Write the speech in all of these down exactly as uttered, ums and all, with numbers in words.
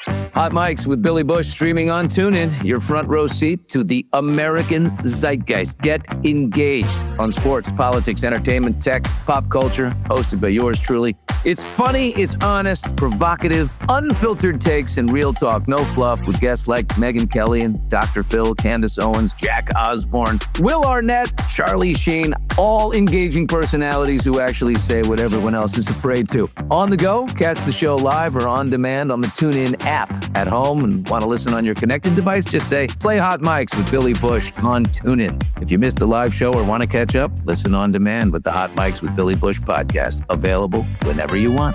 Hot Mics with Billy Bush streaming on TuneIn, your front row seat to the American zeitgeist. Get engaged on sports, politics, entertainment, tech, pop culture, hosted by yours truly. It's funny, it's honest, provocative, unfiltered takes, and real talk. No fluff with guests like Megyn Kelly and Doctor Phil, Candace Owens, Jack Osborne, Will Arnett, Charlie Sheen, all engaging personalities who actually say what everyone else is afraid to. On the go, catch the show live or on demand on the TuneIn app. At home and want to listen on your connected device, just say, play Hot Mics with Billy Bush on TuneIn. If you missed the live show or want to catch up, listen on demand with the Hot Mics with Billy Bush podcast, available whenever you want.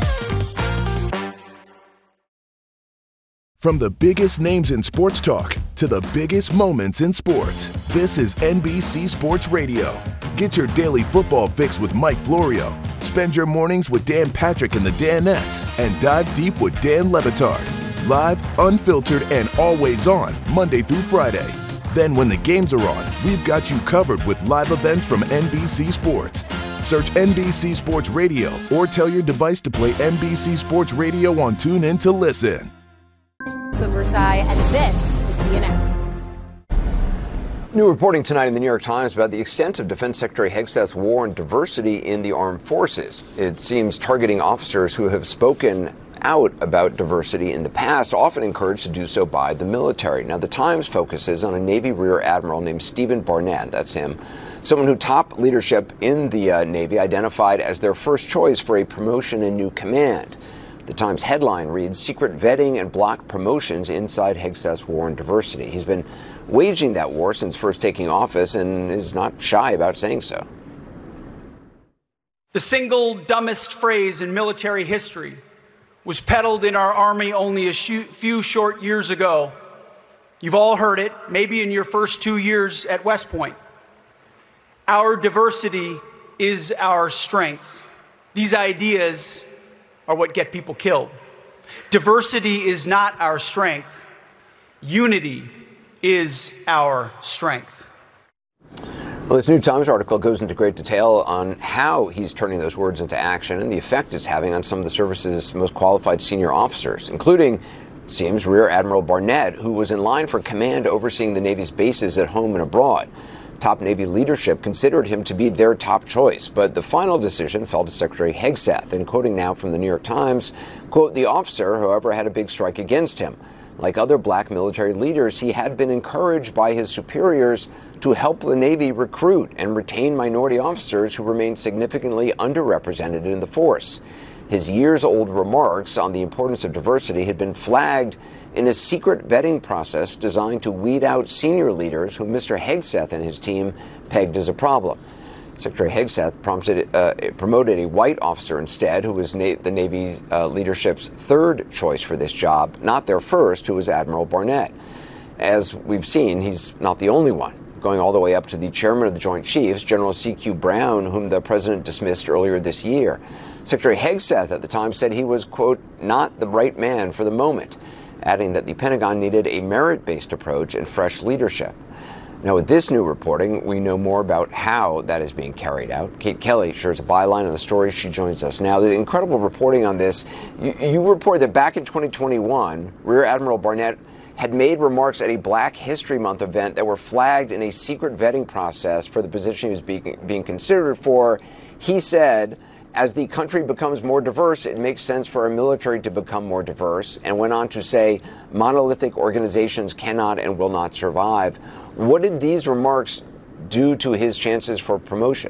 From the biggest names in sports talk to the biggest moments in sports, this is N B C Sports Radio. Get your daily football fix with Mike Florio. Spend your mornings with Dan Patrick and the Danettes, and dive deep with Dan Le Batard. Live, unfiltered, and always on, Monday through Friday. Then when the games are on, we've got you covered with live events from N B C Sports. Search N B C Sports Radio or tell your device to play N B C Sports Radio on TuneIn to listen. So Versailles, and this is C N N. New reporting tonight in the New York Times about the extent of Defense Secretary Hegseth's war on diversity in the armed forces. It seems targeting officers who have spoken out about diversity in the past, often encouraged to do so by the military. Now, the Times focuses on a Navy Rear Admiral named Stephen Barnett, that's him, someone who top leadership in the uh, Navy identified as their first choice for a promotion in new command. The Times headline reads, Secret Vetting and Block Promotions Inside Hegseth's War on Diversity. He's been waging that war since first taking office and is not shy about saying so. The single dumbest phrase in military history was peddled in our Army only a few short years ago. You've all heard it, maybe in your first two years at West Point. Our diversity is our strength. These ideas are what get people killed. Diversity is not our strength. Unity is our strength. Well, this New Times article goes into great detail on how he's turning those words into action and the effect it's having on some of the service's most qualified senior officers, including, it seems, Rear Admiral Barnett, who was in line for command overseeing the Navy's bases at home and abroad. Top Navy leadership considered him to be their top choice, but the final decision fell to Secretary Hegseth. And quoting now from the New York Times, quote, the officer, however, had a big strike against him. Like other black military leaders, he had been encouraged by his superiors to help the Navy recruit and retain minority officers who remained significantly underrepresented in the force. His years-old remarks on the importance of diversity had been flagged in a secret vetting process designed to weed out senior leaders whom Mister Hegseth and his team pegged as a problem. Secretary Hegseth prompted, uh, promoted a white officer instead, who was na- the Navy's uh, leadership's third choice for this job, not their first, who was Admiral Barnett. As we've seen, he's not the only one, going all the way up to the chairman of the Joint Chiefs, General C Q Brown, whom the president dismissed earlier this year. Secretary Hegseth at the time said he was, quote, not the right man for the moment, adding that the Pentagon needed a merit-based approach and fresh leadership. Now, with this new reporting, we know more about how that is being carried out. Kate Kelly shares a byline on the story. She joins us now. The incredible reporting on this, you, you report that back in twenty twenty-one, Rear Admiral Barnett had made remarks at a Black History Month event that were flagged in a secret vetting process for the position he was being, being considered for. He said, as the country becomes more diverse, it makes sense for our military to become more diverse, and went on to say monolithic organizations cannot and will not survive. What did these remarks do to his chances for promotion?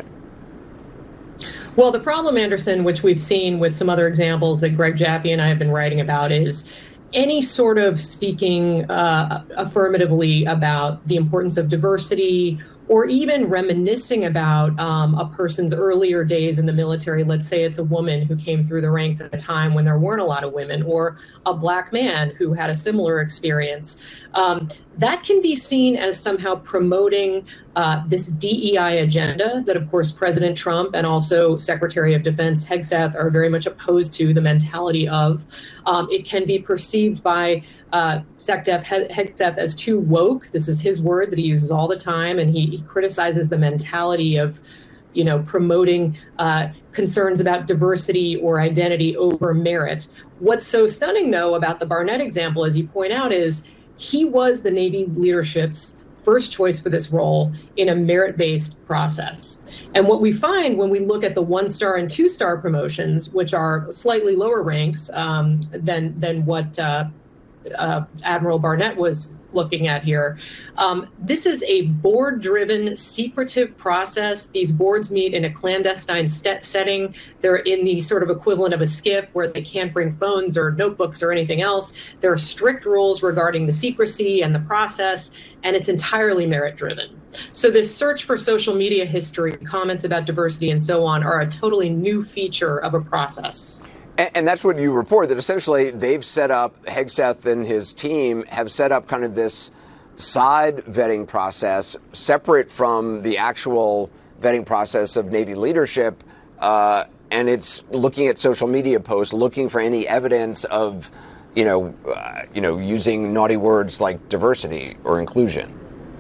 Well, the problem, Anderson, which we've seen with some other examples that Greg Jaffe and I have been writing about, is any sort of speaking uh, affirmatively about the importance of diversity, or even reminiscing about um, a person's earlier days in the military. Let's say it's a woman who came through the ranks at a time when there weren't a lot of women, or a black man who had a similar experience. Um, that can be seen as somehow promoting uh, this D E I agenda that, of course, President Trump and also Secretary of Defense Hegseth are very much opposed to the mentality of. Um, it can be perceived by uh, SecDef Hegseth as too woke. This is his word that he uses all the time, and he, he criticizes the mentality of, you know, promoting uh, concerns about diversity or identity over merit. What's so stunning, though, about the Barnett example, as you point out, is he was the Navy leadership's first choice for this role in a merit-based process. And what we find when we look at the one-star and two-star promotions, which are slightly lower ranks um, than than what uh, uh, Admiral Barnett was looking at here, um, this is a board-driven, secretive process. These boards meet in a clandestine st- setting. They're in the sort of equivalent of a skiff where they can't bring phones or notebooks or anything else. There are strict rules regarding the secrecy and the process, and it's entirely merit-driven. So this search for social media history, comments about diversity, and so on are a totally new feature of a process. And, and that's what you report, that essentially they've set up, Hegseth and his team have set up kind of this side vetting process separate from the actual vetting process of Navy leadership. Uh, and it's looking at social media posts, looking for any evidence of, you know, uh, you know, using naughty words like diversity or inclusion.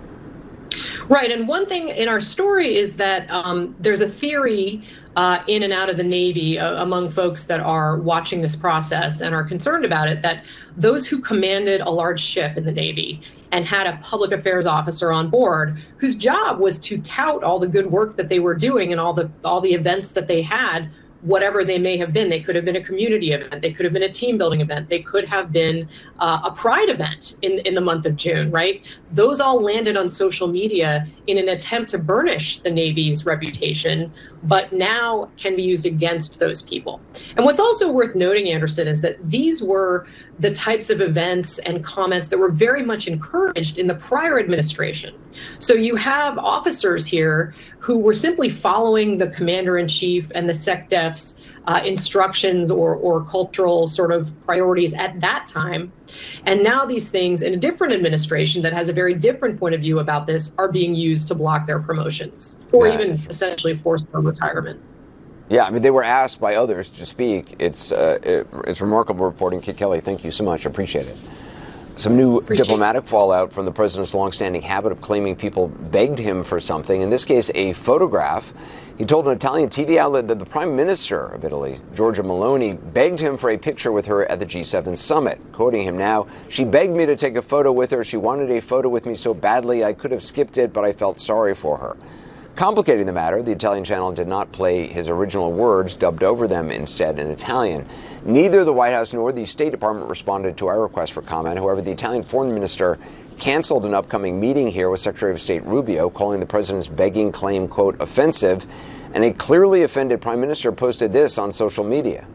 Right. And one thing in our story is that um, there's a theory uh, in and out of the Navy uh, among folks that are watching this process and are concerned about it, that those who commanded a large ship in the Navy and had a public affairs officer on board whose job was to tout all the good work that they were doing and all the all the events that they had, whatever they may have been. They could have been a community event. They could have been a team building event. They could have been uh, a pride event in, in the month of June, right? Those all landed on social media in an attempt to burnish the Navy's reputation, but now can be used against those people. And what's also worth noting, Anderson, is that these were the types of events and comments that were very much encouraged in the prior administration. So you have officers here who were simply following the commander-in-chief and the SecDef's uh, instructions or, or cultural sort of priorities at that time. And now these things in a different administration that has a very different point of view about this are being used to block their promotions or yeah. even essentially force their retirement. Yeah, I mean, they were asked by others to speak. It's uh, it, it's remarkable reporting. Kit Kelly, thank you so much. I appreciate it. Some new appreciate diplomatic it. fallout from the president's longstanding habit of claiming people begged him for something. In this case, a photograph. He told an Italian T V outlet that the prime minister of Italy, Giorgia Meloni, begged him for a picture with her at the G seven summit. Quoting him now, "She begged me to take a photo with her. She wanted a photo with me so badly I could have skipped it, but I felt sorry for her." Complicating the matter, the Italian channel did not play his original words, dubbed over them instead in Italian. Neither the White House nor the State Department responded to our request for comment. However, the Italian foreign minister canceled an upcoming meeting here with Secretary of State Rubio, calling the president's begging claim, quote, offensive. And a clearly offended prime minister posted this on social media.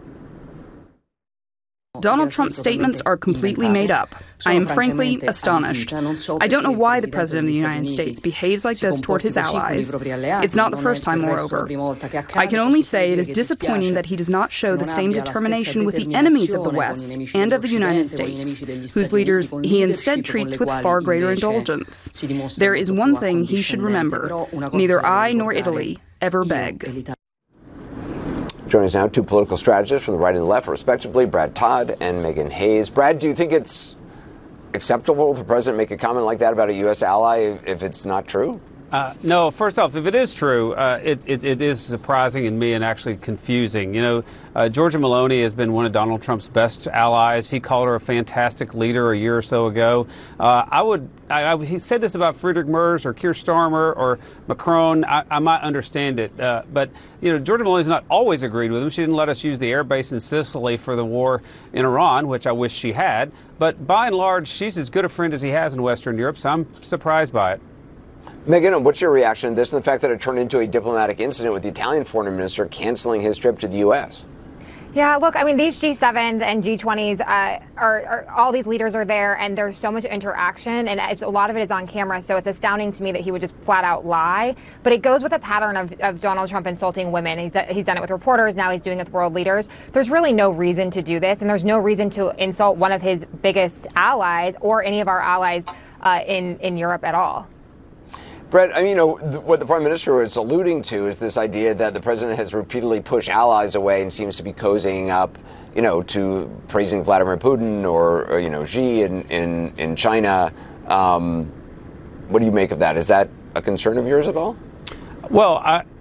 Donald Trump's statements are completely made up. I am frankly astonished. I don't know why the President of the United States behaves like this toward his allies. It's not the first time, moreover. I can only say it is disappointing that he does not show the same determination with the enemies of the West and of the United States, whose leaders he instead treats with far greater indulgence. There is one thing he should remember. Neither I nor Italy ever beg. Joining us now, two political strategists from the right and the left, respectively, Brad Todd and Megan Hayes. Brad, do you think it's acceptable for the president to make a comment like that about a U S ally if it's not true? Uh, no, first off, if it is true, uh, it, it, it is surprising in me and actually confusing. You know, uh, Giorgia Meloni has been one of Donald Trump's best allies. He called her a fantastic leader a year or so ago. Uh, I would, I, I, he said this about Friedrich Merz or Keir Starmer or Macron. I, I might understand it. Uh, but, you know, Giorgia Meloni's not always agreed with him. She didn't let us use the air base in Sicily for the war in Iran, which I wish she had. But by and large, she's as good a friend as he has in Western Europe, so I'm surprised by it. Megan, what's your reaction to this and the fact that it turned into a diplomatic incident with the Italian foreign minister canceling his trip to the U S? Yeah, look, I mean, these G sevens and G twenties, uh, are, are all these leaders are there, and there's so much interaction, and it's, a lot of it is on camera, so it's astounding to me that he would just flat out lie. But it goes with a pattern of, of Donald Trump insulting women. He's, he's done it with reporters, now he's doing it with world leaders. There's really no reason to do this, and there's no reason to insult one of his biggest allies or any of our allies uh, in, in Europe at all. Brett, I mean, you know, th- what the prime minister was alluding to is this idea that the president has repeatedly pushed allies away and seems to be cozying up, you know, to praising Vladimir Putin or, or you know, Xi in, in, in China. Um, what do you make of that? Is that a concern of yours at all? Well, I,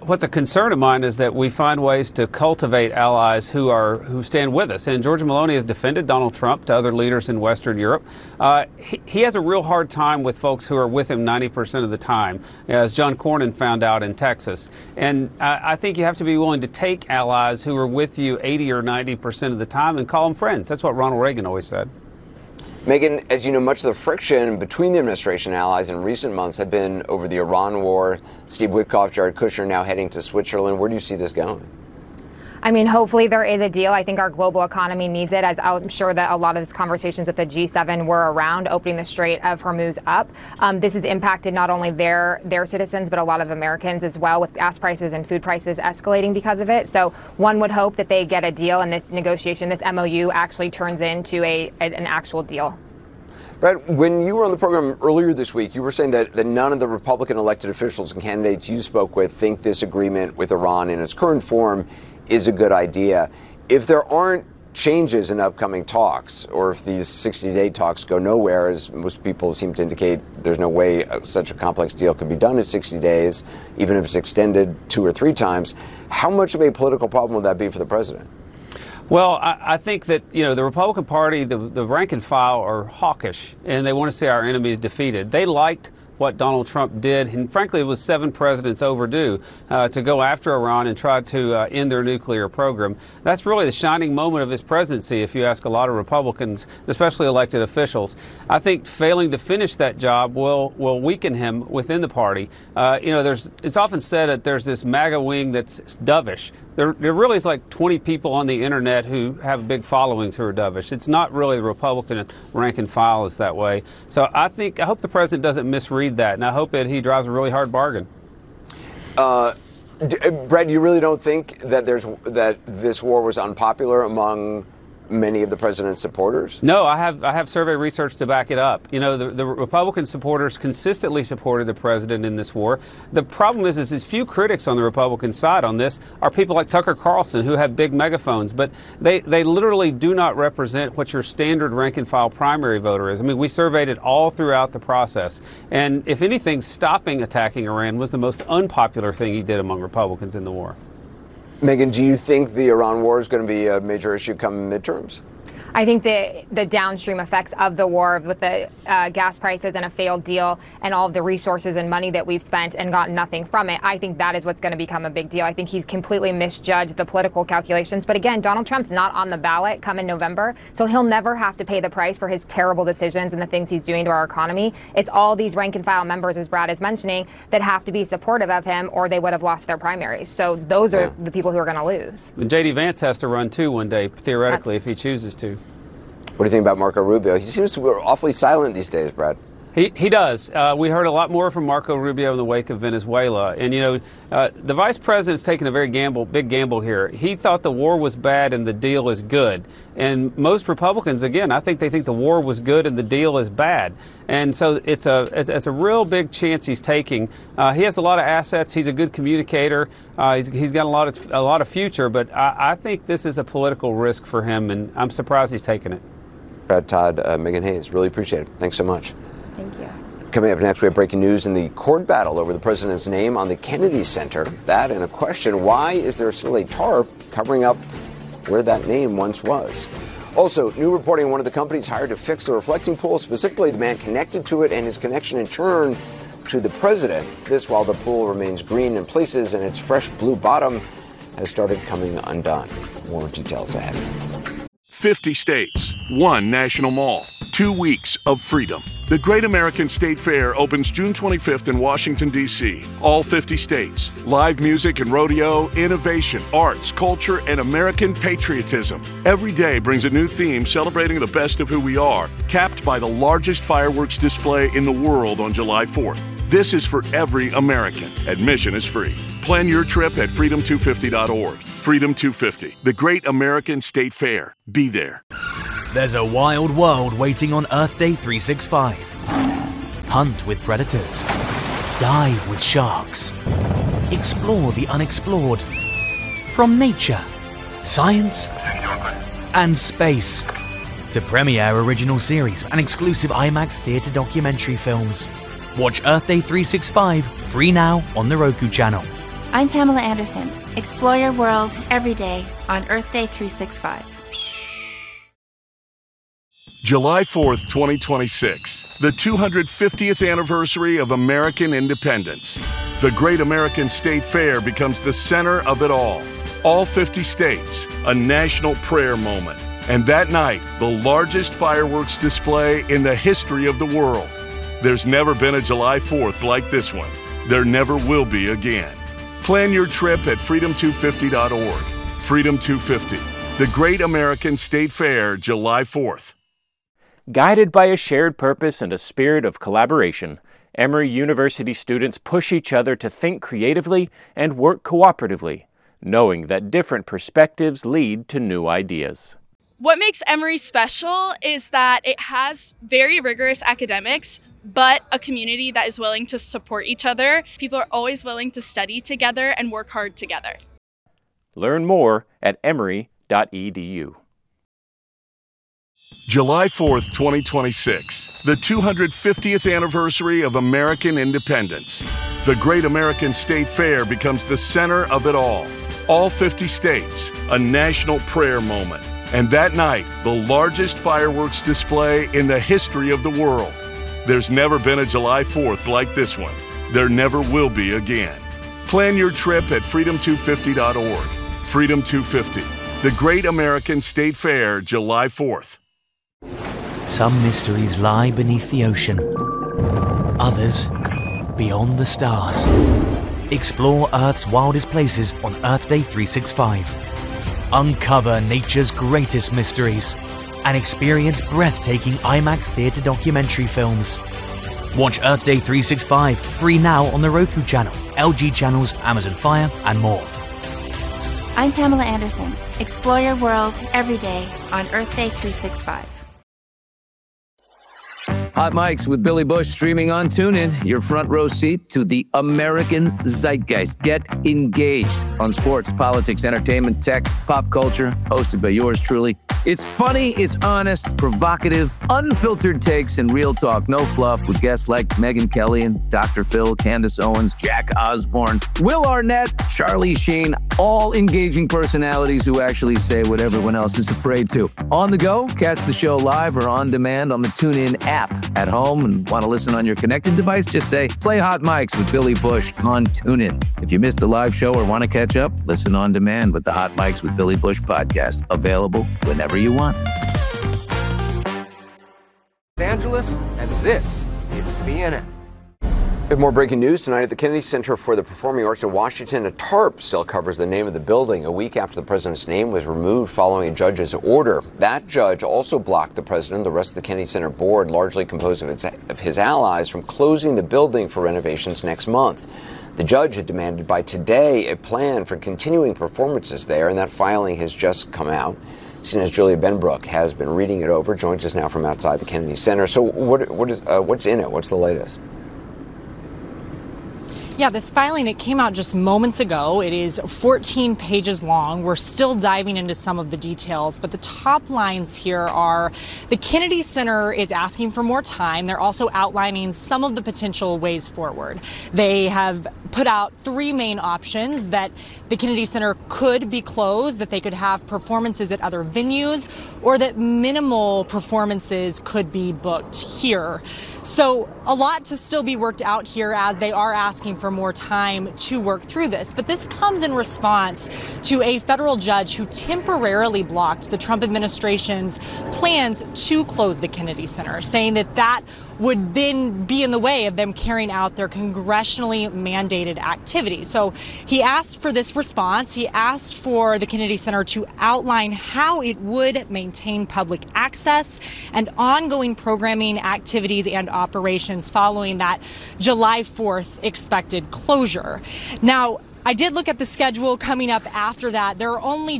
what's a concern of mine is that we find ways to cultivate allies who are who stand with us. And Giorgia Meloni has defended Donald Trump to other leaders in Western Europe. Uh, he, he has a real hard time with folks who are with him ninety percent of the time, as John Cornyn found out in Texas. And I, I think you have to be willing to take allies who are with you eighty or ninety percent of the time and call them friends. That's what Ronald Reagan always said. Megan, as you know, much of the friction between the administration and allies in recent months have been over the Iran war. Steve Witkoff, Jared Kushner now heading to Switzerland. Where do you see this going? I mean, hopefully there is a deal. I think our global economy needs it, as I'm sure that a lot of these conversations at the G seven were around opening the Strait of Hormuz up. Um, this has impacted not only their their citizens, but a lot of Americans as well, with gas prices and food prices escalating because of it. So one would hope that they get a deal and this negotiation, this M O U, actually turns into a, a an actual deal. Brad, when you were on the program earlier this week, you were saying that, that none of the Republican elected officials and candidates you spoke with think this agreement with Iran in its current form is a good idea. If there aren't changes in upcoming talks, or if these sixty-day talks go nowhere, as most people seem to indicate there's no way such a complex deal could be done in sixty days, even if it's extended two or three times, how much of a political problem would that be for the president? Well, I, I think that, you know, the Republican Party, the, the rank and file are hawkish, and they want to see our enemies defeated. They liked what Donald Trump did, and frankly, it was seven presidents overdue uh, to go after Iran and try to uh, end their nuclear program. That's really the shining moment of his presidency, if you ask a lot of Republicans, especially elected officials. I think failing to finish that job will will weaken him within the party. Uh, you know, there's it's often said that there's this MAGA wing that's dovish. There, there really is like twenty people on the internet who have big followings who are dovish. It's not really the Republican rank and file is that way. So I think, I hope the president doesn't misread that, and I hope that he drives a really hard bargain. Uh, d- Brad, you really don't think that there's that this war was unpopular among many of the president's supporters? No, I have I have survey research to back it up. You know, the, the Republican supporters consistently supported the president in this war. The problem is, is there's few critics on the Republican side on this are people like Tucker Carlson, who have big megaphones, but they, they literally do not represent what your standard rank and file primary voter is. I mean, we surveyed it all throughout the process. And if anything, stopping attacking Iran was the most unpopular thing he did among Republicans in the war. Megan, do you think the Iran war is going to be a major issue come midterms? I think the the downstream effects of the war with the uh, gas prices and a failed deal and all of the resources and money that we've spent and gotten nothing from it, I think that is what's going to become a big deal. I think he's completely misjudged the political calculations. But again, Donald Trump's not on the ballot come in November, so he'll never have to pay the price for his terrible decisions and the things he's doing to our economy. It's all these rank and file members, as Brad is mentioning, that have to be supportive of him or they would have lost their primaries. So those are yeah. the people who are going to lose. And J D Vance has to run too one day, theoretically, That's- if he chooses to. What do you think about Marco Rubio? He seems to be awfully silent these days, Brad. He he does. Uh, we heard a lot more from Marco Rubio in the wake of Venezuela. And, you know, uh, the vice president's taken a very gamble, big gamble here. He thought the war was bad and the deal is good. And most Republicans, again, I think they think the war was good and the deal is bad. And so it's a it's, it's a real big chance he's taking. Uh, he has a lot of assets. He's a good communicator. Uh, he's he's got a lot of a lot of future. But I, I think this is a political risk for him, and I'm surprised he's taken it. Brad Todd, uh, Megan Hayes, really appreciate it. Thanks so much. Thank you. Coming up next, we have breaking news in the court battle over the president's name on the Kennedy Center. That and a question, why is there still a tarp covering up where that name once was? Also, new reporting on one of the companies hired to fix the reflecting pool, specifically the man connected to it and his connection in turn to the president. This while the pool remains green in places and its fresh blue bottom has started coming undone. More details ahead. fifty states, one national mall, two weeks of freedom. The Great American State Fair opens June twenty-fifth in Washington, D C All fifty states. Live music and rodeo, innovation, arts, culture, and American patriotism. Every day brings a new theme celebrating the best of who we are, capped by the largest fireworks display in the world on July fourth. This is for every American. Admission is free. Plan your trip at freedom two fifty dot org. Freedom two fifty, the Great American State Fair. Be there. There's a wild world waiting on Earth Day three sixty-five. Hunt with predators. Dive with sharks. Explore the unexplored. From nature, science, and space to premiere original series and exclusive IMAX theater documentary films. Watch Earth Day three sixty-five free now on the Roku channel. I'm Pamela Anderson. Explore your world every day on Earth Day three sixty-five. July fourth, twenty twenty-six, the two hundred fiftieth anniversary of American independence. The Great American State Fair becomes the center of it all. All fifty states, a national prayer moment. And that night, the largest fireworks display in the history of the world. There's never been a July fourth like this one. There never will be again. Plan your trip at freedom two fifty dot org. Freedom two fifty, the Great American State Fair, July fourth. Guided by a shared purpose and a spirit of collaboration, Emory University students push each other to think creatively and work cooperatively, knowing that different perspectives lead to new ideas. What makes Emory special is that it has very rigorous academics, but a community that is willing to support each other. People are always willing to study together and work hard together. Learn more at emory dot e d u. July fourth, twenty twenty-six, the two hundred fiftieth anniversary of American independence. The Great American State Fair becomes the center of it all. All fifty states, a national prayer moment. And that night, the largest fireworks display in the history of the world. There's never been a July fourth like this one. There never will be again. Plan your trip at freedom two fifty dot org. Freedom two fifty, the Great American State Fair, July fourth. Some mysteries lie beneath the ocean. Others, beyond the stars. Explore Earth's wildest places on Earth Day three sixty-five. Uncover nature's greatest mysteries and experience breathtaking IMAX theater documentary films. Watch Earth Day three sixty-five free now on the Roku channel, L G channels, Amazon Fire, and more. I'm Pamela Anderson. Explore your world every day on Earth Day three sixty-five. Hot Mics with Billy Bush streaming on TuneIn, your front row seat to the American zeitgeist. Get engaged on sports, politics, entertainment, tech, pop culture, hosted by yours truly. It's funny, it's honest, provocative, unfiltered takes, and real talk. No fluff with guests like Megyn Kelly and Doctor Phil, Candace Owens, Jack Osborne, Will Arnett, Charlie Sheen, all engaging personalities who actually say what everyone else is afraid to. On the go, catch the show live or on demand on the TuneIn app. At home and want to listen on your connected device, just say, play Hot Mics with Billy Bush on TuneIn. If you missed the live show or want to catch up, listen on demand with the Hot Mics with Billy Bush podcast. Available whenever you want. Los Angeles, and this is C N N. We have more breaking news tonight at the Kennedy Center for the Performing Arts in Washington. A tarp still covers the name of the building a week after the president's name was removed following a judge's order. That judge also blocked the president and the rest of the Kennedy Center board, largely composed of, its, of his allies, from closing the building for renovations next month. The judge had demanded by today a plan for continuing performances there, and that filing has just come out. C N N's Julia Benbrook has been reading it over, joins us now from outside the Kennedy Center. So what, what is, uh, what's in it? What's the latest? Yeah, this filing, it came out just moments ago. It is fourteen pages long. We're still diving into some of the details, but the top lines here are the Kennedy Center is asking for more time. They're also outlining some of the potential ways forward. They have put out three main options: that the Kennedy Center could be closed, that they could have performances at other venues, or that minimal performances could be booked here. So a lot to still be worked out here as they are asking for more time to work through this. But this comes in response to a federal judge who temporarily blocked the Trump administration's plans to close the Kennedy Center, saying that that would then be in the way of them carrying out their congressionally mandated activities. So he asked for this response. He asked for the Kennedy Center to outline how it would maintain public access and ongoing programming activities and operations following that July fourth expected closure. Now, I did look at the schedule coming up after that. There are only just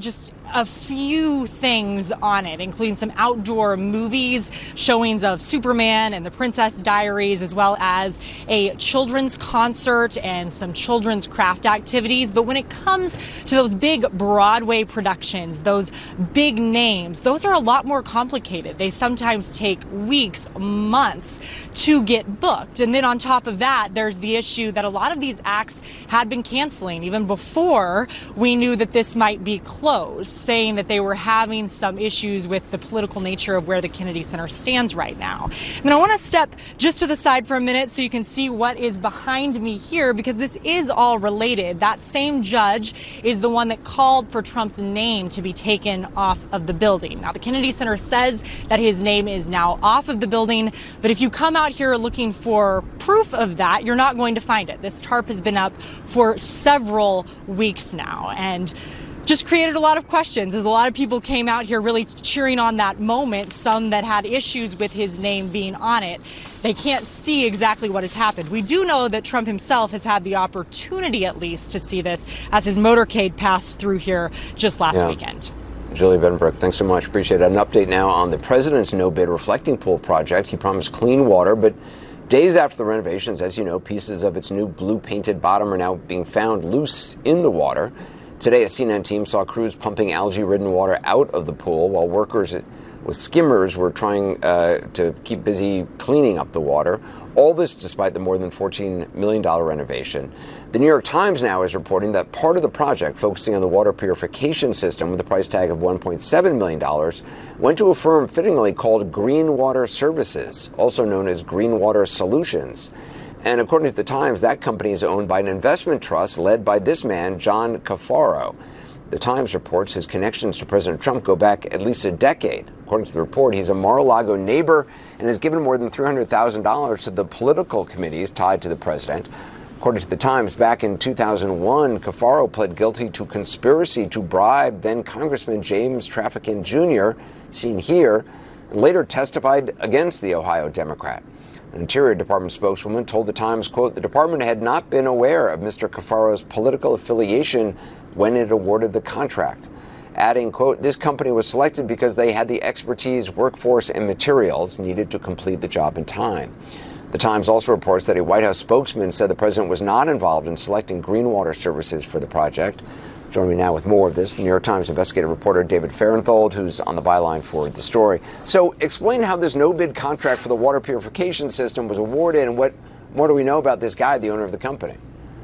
a few things on it, including some outdoor movies, showings of Superman and the Princess Diaries, as well as a children's concert and some children's craft activities. But when it comes to those big Broadway productions, those big names, those are a lot more complicated. They sometimes take weeks, months to get booked. And then on top of that, there's the issue that a lot of these acts had been canceling even before we knew that this might be closed, saying that they were having some issues with the political nature of where the Kennedy Center stands right now. And I want to step just to the side for a minute so you can see what is behind me here, because this is all related. That same judge is the one that called for Trump's name to be taken off of the building. Now, the Kennedy Center says that his name is now off of the building, but if you come out here looking for proof of that, you're not going to find it. This tarp has been up for several weeks now, and just created a lot of questions as a lot of people came out here really cheering on that moment, some that had issues with his name being on it. They can't see exactly what has happened. We do know that Trump himself has had the opportunity, at least, to see this as his motorcade passed through here just last yeah. weekend. Julie Benbrook, thanks so much. Appreciate it. An update now on the president's no-bid reflecting pool project. He promised clean water, but days after the renovations, as you know, pieces of its new blue-painted bottom are now being found loose in the water. Today, a C N N team saw crews pumping algae-ridden water out of the pool while workers with skimmers were trying uh, to keep busy cleaning up the water. All this despite the more than fourteen million dollars renovation. The New York Times now is reporting that part of the project, focusing on the water purification system with a price tag of one point seven million dollars, went to a firm fittingly called Green Water Services, also known as Green Water Solutions. And according to the Times, that company is owned by an investment trust led by this man, John Cafaro. The Times reports his connections to President Trump go back at least a decade. According to the report, he's a Mar-a-Lago neighbor and has given more than three hundred thousand dollars to the political committees tied to the president. According to the Times, back in two thousand one, Cafaro pled guilty to conspiracy to bribe then Congressman James Traficant Junior, seen here, and later testified against the Ohio Democrat. An Interior Department spokeswoman told the Times, quote, the department had not been aware of Mister Cafaro's political affiliation when it awarded the contract, adding, quote, this company was selected because they had the expertise, workforce, and materials needed to complete the job in time. The Times also reports that a White House spokesman said the president was not involved in selecting Green Water Services for the project. Joining me now with more of this, the New York Times investigative reporter David Fahrenthold, who's on the byline for the story. So explain how this no-bid contract for the water purification system was awarded, and what more do we know about this guy, the owner of the company?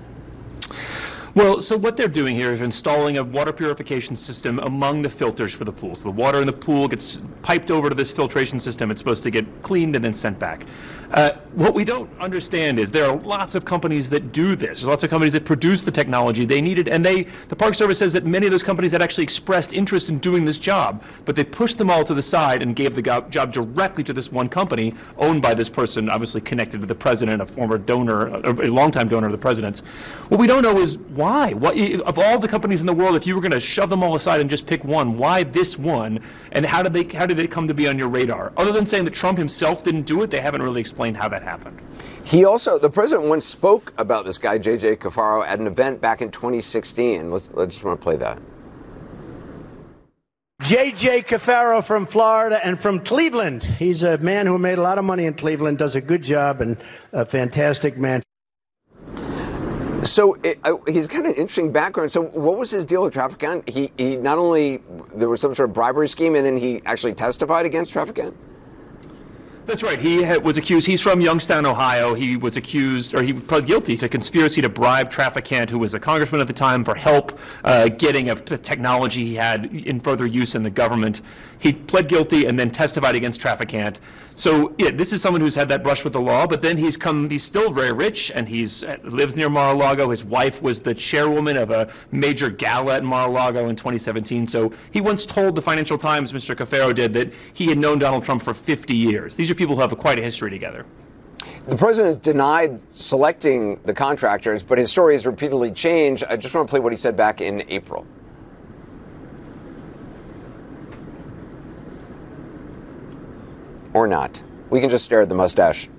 Well, so what they're doing here is installing a water purification system among the filters for the pool. So the water in the pool gets piped over to this filtration system. It's supposed to get cleaned and then sent back. Uh, what we don't understand is there are lots of companies that do this. There's lots of companies that produce the technology they needed, and they, the Park Service says that many of those companies had actually expressed interest in doing this job, but they pushed them all to the side and gave the go- job directly to this one company owned by this person, obviously connected to the president, a former donor, a, a longtime donor of the president's. What we don't know is why. What, of all the companies in the world, if you were going to shove them all aside and just pick one, why this one? And how did they? How did it come to be on your radar? Other than saying that Trump himself didn't do it, they haven't really explained how that happened. He also, the president once spoke about this guy, J J Cafaro, at an event back in twenty sixteen. Let's, let's just want to play that. J J Cafaro from Florida and from Cleveland. He's a man who made a lot of money in Cleveland, does a good job, and a fantastic man. So it, uh, he's got an interesting background. So what was his deal with Traficant? He, he not only, there was some sort of bribery scheme, and then he actually testified against Traficant? That's right. He had, was accused. He's from Youngstown, Ohio. He was accused, or he pled guilty to conspiracy to bribe Traficant, who was a congressman at the time, for help uh, getting a, a technology he had in further use in the government. He pled guilty and then testified against Traficant. So yeah, this is someone who's had that brush with the law, but then he's come. He's still very rich, and he's lives near Mar-a-Lago. His wife was the chairwoman of a major gala at Mar-a-Lago in twenty seventeen. So he once told the Financial Times, Mister Cafaro did, that he had known Donald Trump for fifty years. These are people who have a, quite a history together. The president has denied selecting the contractors, but his story has repeatedly changed. I just want to play what he said back in April. Or not. We can just stare at the mustache.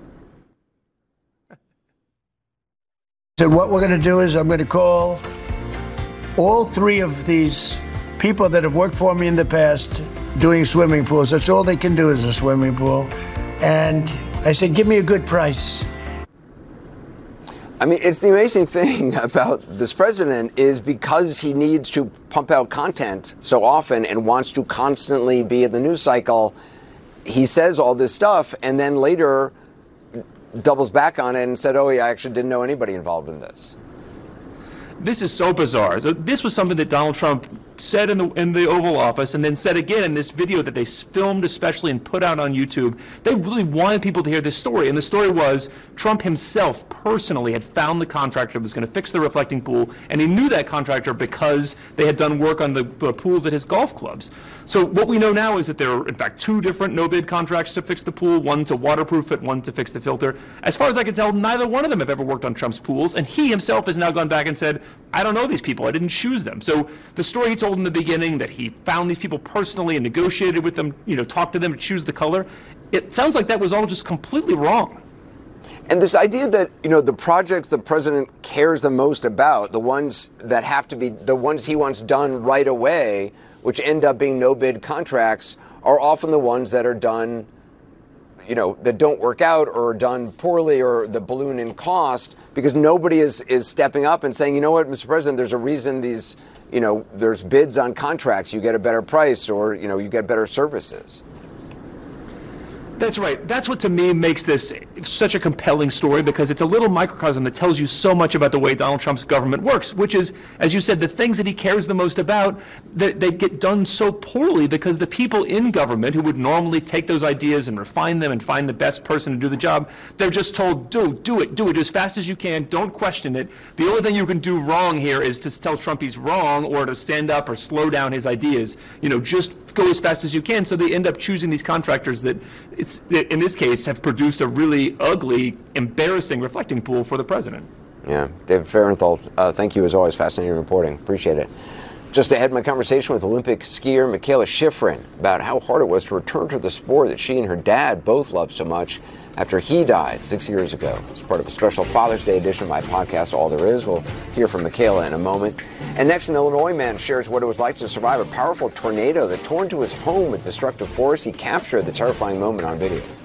So what we're going to do is I'm going to call all three of these people that have worked for me in the past doing swimming pools. That's all they can do is a swimming pool. And I said, give me a good price. I mean, it's the amazing thing about this president is because he needs to pump out content so often and wants to constantly be in the news cycle, he says all this stuff and then later doubles back on it and said, oh, yeah, I actually didn't know anybody involved in this. This is so bizarre. So this was something that Donald Trump said in the in the Oval Office and then said again in this video that they filmed especially and put out on YouTube. They really wanted people to hear this story. And the story was Trump himself personally had found the contractor that was going to fix the reflecting pool. And he knew that contractor because they had done work on the, the pools at his golf clubs. So what we know now is that there are, in fact, two different no-bid contracts to fix the pool, one to waterproof it, one to fix the filter. As far as I can tell, neither one of them have ever worked on Trump's pools. And he himself has now gone back and said, I don't know these people. I didn't choose them. So the story he told in the beginning that he found these people personally and negotiated with them, you know, talked to them to choose the color, it sounds like that was all just completely wrong. And this idea that, you know, the projects the president cares the most about, the ones that have to be, the ones he wants done right away, which end up being no-bid contracts, are often the ones that are done, you know, that don't work out or are done poorly or the balloon in cost, because nobody is, is stepping up and saying, you know what, Mister President, there's a reason these, you know, there's bids on contracts, you get a better price or, you know, you get better services. That's right. That's what, to me, makes this such a compelling story, because it's a little microcosm that tells you so much about the way Donald Trump's government works, which is, as you said, the things that he cares the most about, that they get done so poorly because the people in government who would normally take those ideas and refine them and find the best person to do the job, they're just told, do, do it, do it as fast as you can, don't question it. The only thing you can do wrong here is to tell Trump he's wrong or to stand up or slow down his ideas. You know, just go as fast as you can. So they end up choosing these contractors that, it's, in this case, have produced a really ugly, embarrassing reflecting pool for the president. Yeah, David Fahrenthold, uh, thank you as always. Fascinating reporting. Appreciate it. Just ahead, my conversation with Olympic skier Mikaela Shiffrin about how hard it was to return to the sport that she and her dad both loved so much after he died six years ago. It's part of a special Father's Day edition of my podcast, All There Is. We'll hear from Mikaela in a moment. And next, an Illinois man shares what it was like to survive a powerful tornado that tore into his home with destructive force. He captured the terrifying moment on video.